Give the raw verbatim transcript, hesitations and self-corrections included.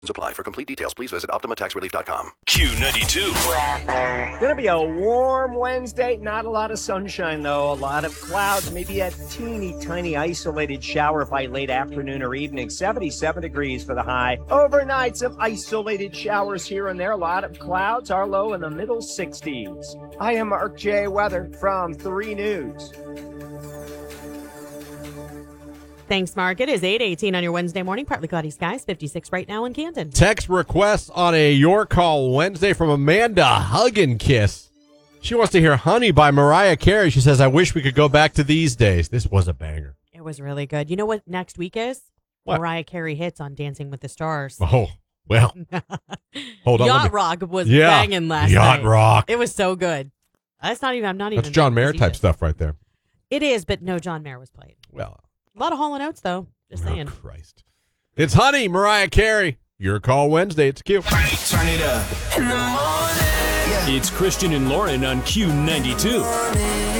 Apply. For complete details, please visit Optima Tax Relief dot com. Q ninety-two. Gonna be a warm Wednesday. Not a lot of sunshine, though. A lot of clouds. Maybe a teeny tiny isolated shower by late afternoon or evening. seventy-seven degrees for the high. Overnight, some isolated showers here and there. A lot of clouds. Our low in the middle sixties. I am Mark J. Weather from three News. Thanks, Mark. It is eight eighteen on your Wednesday morning. Partly cloudy skies, fifty-six right now in Canton. Text requests on a Your Call Wednesday from Amanda Hug and Kiss. She wants to hear Honey by Mariah Carey. She says, I wish we could go back to these days. This was a banger. It was really good. You know what next week is? What? Mariah Carey hits on Dancing with the Stars. Oh, well. Hold on. Yacht me... Rock was yeah, banging last Yacht night. Rock. It was so good. That's not even, I'm not even. That's John Mayer type stuff right there. It is, but no John Mayer was played. Well. A lot of Hall and Oates, though. Just saying. Oh, Christ. It's Honey, Mariah Carey. Your Call Wednesday. It's Q. Turn it up. In the morning. It's Christian and Lauren on Q ninety-two.